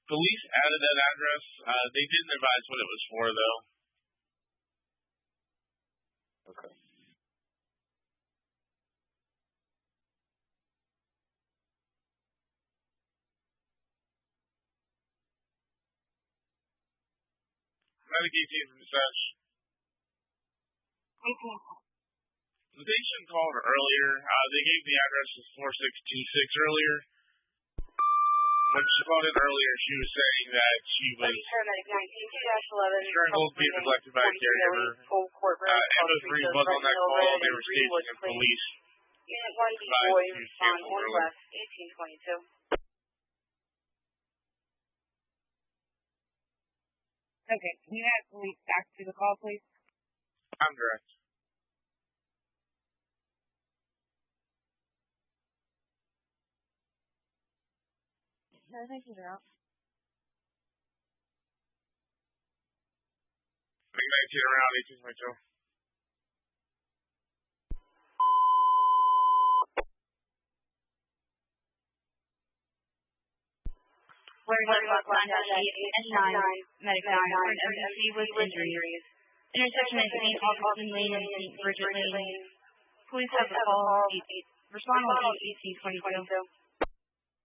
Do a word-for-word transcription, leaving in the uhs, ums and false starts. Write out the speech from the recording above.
Police added that address. Uh, they didn't advise what it was for, though. Okay. Medication from such. Okay. The patient called earlier. Uh, they gave the address as four six two six earlier. When she called in earlier, she was saying that she was strangled, being neglected by a caregiver. Uh, M O three was on that call. They were stationed in police. Unit one D boy, respond on west, eighteen twenty-two. Okay, can you add police back to the call, please? I'm direct. No, thank you, Daryl. nineteen around eighteen twenty-two. Wearing one block line dash eight and nine, medical for an emergency with injuries. Intersection of Saint Augustine Lane and Saint Bridget Lane. Police have a call. Respond on eighteen twenty-two.